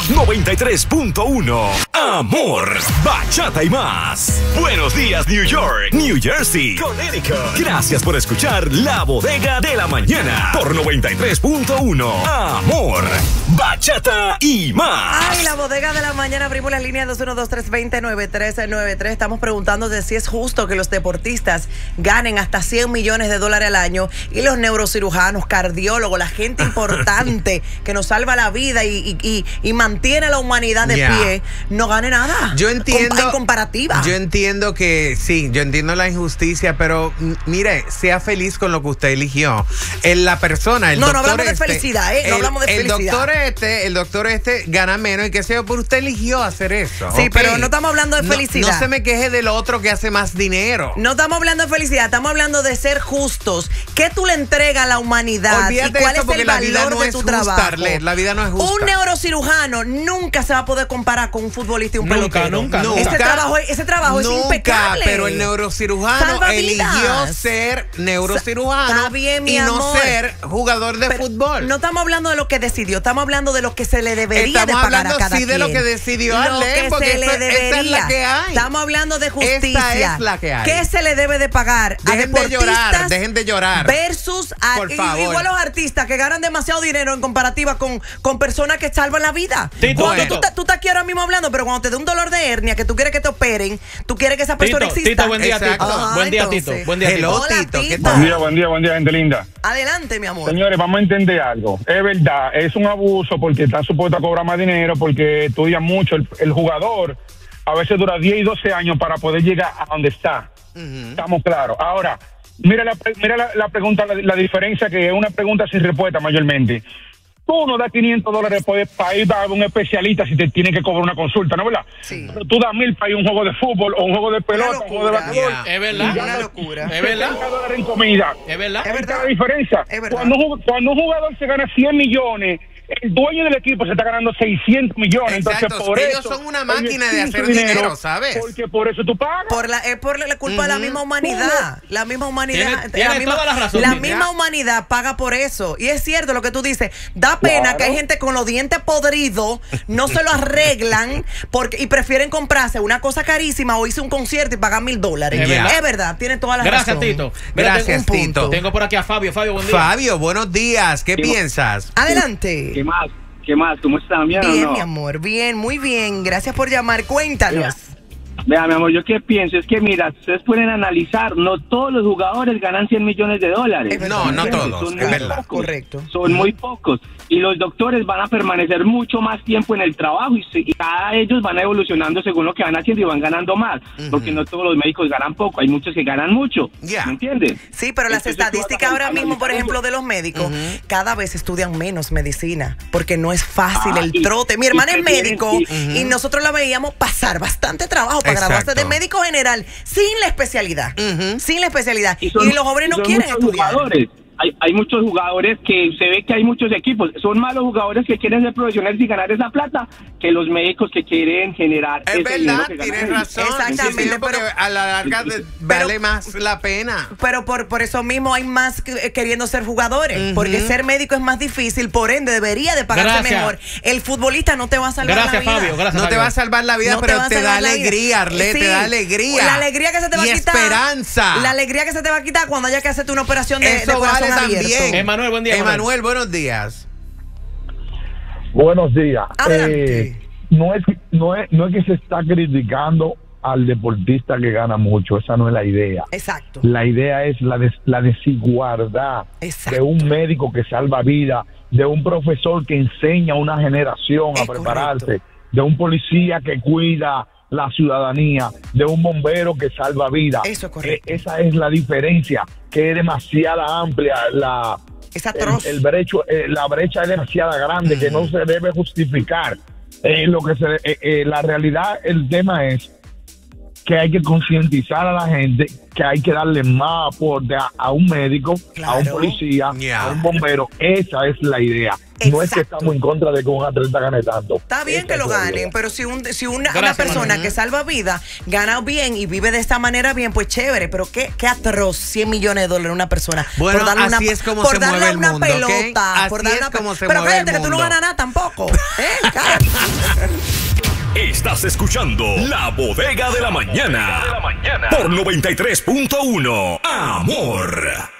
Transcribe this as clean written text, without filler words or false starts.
93.1. Amor, bachata y más. Buenos días, New York, New Jersey, Connecticut. Gracias por escuchar La Bodega de la Mañana por 93.1. Amor, bachata y más. Ay, La Bodega de la Mañana, abrimos la línea 212-320-9393. Estamos preguntando de si es justo que los deportistas ganen hasta $100 millones al año y los neurocirujanos, cardiólogos, la gente importante que nos salva la vida y mantiene a la humanidad de pie, no gane nada. Yo entiendo. En comparativa. Yo entiendo que sí, yo entiendo la injusticia, pero mire, sea feliz con lo que usted eligió. La persona, el doctor. No hablamos de felicidad, ¿eh? No hablamos de felicidad. El doctor gana menos y qué sé yo, pero usted eligió hacer eso. Sí, pero no estamos hablando de felicidad. No se me queje del otro que hace más dinero. No estamos hablando de felicidad, estamos hablando de ser justos. ¿Qué tú le entregas a la humanidad? Olvídate ¿Y cuál eso, es el valor de tu trabajo? La vida no es justa. Un neurocirujano nunca se va a poder comparar con un futbolista y un pelotero. Nunca. Ese trabajo es impecable. Pero el neurocirujano eligió ser neurocirujano y no ser jugador de fútbol. No estamos hablando de lo que decidió, estamos hablando de lo que se le debería de pagar a cada quien. De lo que decidió Arlene, porque esa es la que hay. Estamos hablando de justicia. Esta es la que hay. ¿Qué se le debe de pagar a deportistas? Dejen de llorar. Versus igual los artistas que ganan demasiado dinero en comparativa con personas que salvan la vida. Cuando tú estás aquí ahora mismo hablando, pero cuando te dé un dolor de hernia, que tú quieres que te operen, tú quieres que esa persona exista. Tito, buen día, Tito. Buen día, Tito. Buen día, Tito. Hola, Tito. ¿Qué tal? Buen día, gente linda. Adelante, mi amor. Señores, vamos a entender algo. Es verdad, es un abuso porque están supuestos a cobrar más dinero, porque estudia mucho. El jugador a veces dura 10 y 12 años para poder llegar a donde está. Estamos claros. Ahora, mira la pregunta, la diferencia, que es una pregunta sin respuesta mayormente. Tú no das $500 para ir a un especialista si te tiene que cobrar una consulta, ¿no, verdad? Sí. Pero tú das $1,000 para ir a un juego de fútbol o un juego de pelota, un juego de basquetbol. Es verdad. Una locura. Es verdad. $70 en comida. Es verdad. Es verdad. La diferencia. Es verdad. Cuando un jugador se gana 100 millones, el dueño del equipo se está ganando 600 millones. Exacto. Entonces, por ellos eso, son una máquina de hacer dinero, ¿sabes? Porque por eso tú pagas. Es por la culpa de la misma humanidad. La misma humanidad. Tiene toda la razón. La misma humanidad paga por eso. Y es cierto lo que tú dices. Da pena que hay gente con los dientes podridos, no se lo arreglan y prefieren comprarse una cosa carísima o irse a un concierto y pagar $1,000. Es verdad, tiene toda la razón. Gracias, Tito. Gracias, Tito. Tengo por aquí a Fabio. Fabio, buen día. Fabio, buenos días. ¿Qué piensas? Adelante. ¿Qué más? ¿Cómo están? ¿Bien Bien, o no? mi amor, bien, muy bien. Gracias por llamar. Cuéntanos. Vea, mi amor, yo qué pienso, es que mira, ustedes pueden analizar, no todos los jugadores ganan $100 millones. No todos, es verdad. Correcto. Son muy pocos. Y los doctores van a permanecer mucho más tiempo en el trabajo y cada ellos van evolucionando según lo que van haciendo y van ganando más. Porque no todos los médicos ganan poco, hay muchos que ganan mucho. ¿Me entiendes? Sí, pero las estadísticas ahora mismo, por ejemplo, de los médicos, cada vez estudian menos medicina porque no es fácil el trote. Mi hermana es médico y nosotros la veíamos pasar bastante trabajo para graduarse de médico general sin la especialidad. Sin la especialidad. Y los jóvenes no quieren estudiar. Hay muchos jugadores que se ve que hay muchos equipos. Son más los jugadores que quieren ser profesionales y ganar esa plata que los médicos que quieren generar. Es verdad, tienes razón. Exactamente. Porque a la larga vale más la pena. Pero por eso mismo hay más queriendo ser jugadores. Porque ser médico es más difícil, por ende debería de pagarse mejor. El futbolista no te va a salvar la vida. Fabio, gracias, no te va a salvar la vida, pero te da alegría, Arlette, te da alegría. La alegría que se te va a quitar. Esperanza. La alegría que se te va a quitar cuando haya que hacerte una operación de corazón abierto. Emanuel, buen día. Emanuel, buenos días. Buenos días. No es que se está criticando al deportista que gana mucho, esa no es la idea. Exacto. La idea es la desigualdad de un médico que salva vida, de un profesor que enseña a una generación a prepararse, de un policía que cuida la ciudadanía, de un bombero que salva vida. Eso es correcto. Esa es la diferencia, que es demasiada amplia la brecha es demasiado grande, que no se debe justificar. La realidad, el tema es que hay que concientizar a la gente que hay que darle más aporte a un médico, a un policía, a un bombero. Esa es la idea. No es que estamos en contra de que un atleta gane tanto. Está bien que lo ganen, pero si una persona que salva vida gana bien y vive de esta manera bien, pues chévere. Pero qué atroz, $100 millones una persona. Bueno, así es como se mueve el mundo, pelota, Así es como se pero mueve el mundo. Pero fíjate que tú no ganas nada tampoco. Estás escuchando La Bodega de la Mañana. Por 93.1 Amor.